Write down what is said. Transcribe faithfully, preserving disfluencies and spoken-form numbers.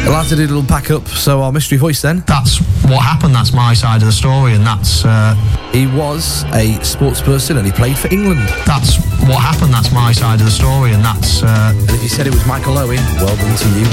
The lads did a little pack up, so our mystery voice then. That's what happened, that's my side of the story, and that's... Uh, he was a sports person and he played for England. That's what happened, that's my side of the story, and that's... Uh, and if you said it was Michael Owen, well done to you.